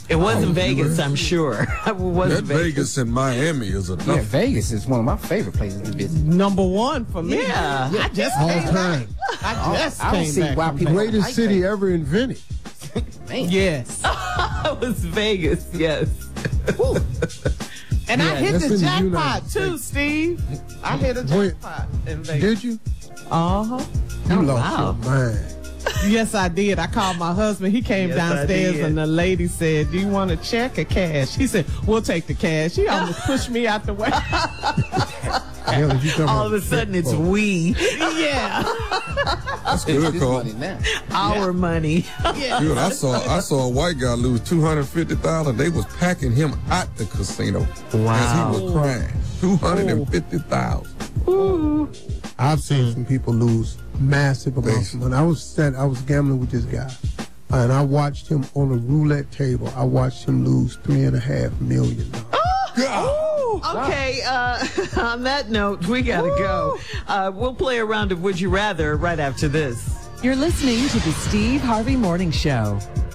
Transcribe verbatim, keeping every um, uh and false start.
It wasn't Oh, Vegas, you I'm sure. It wasn't That Vegas and Miami is enough. Yeah, Vegas is one of my favorite places to visit. Number one for me. Yeah. I just All came time. back. I just I don't came see back why from people- Vegas. Greatest like city Vegas. ever invented. Man. Yes. It was Vegas, yes. And I Yeah, hit that's the in the jackpot United too, Steve. I hit a Wait. jackpot in Vegas. Did you? Uh-huh. You lost wow. your mind. Yes, I did. I called my husband. He came Yes, I downstairs did. and the lady said, do you want a check or cash? He said, we'll take the cash. He almost pushed me out the way. Hell, did you come All on of a the sudden, check it's for? we, Yeah. That's It's good, this Cole. money now. our money. Yeah. Dude, I saw I saw a white guy lose two hundred fifty thousand. They was packing him out the casino Wow. as he was crying. Two hundred and fifty thousand. I've seen some people lose massive amounts of money. I was sat, I was gambling with this guy, and I watched him on a roulette table. I watched him lose three and a half million dollars. Okay, uh, on that note, we gotta go. Uh, we'll play a round of Would You Rather right after this. You're listening to the Steve Harvey Morning Show.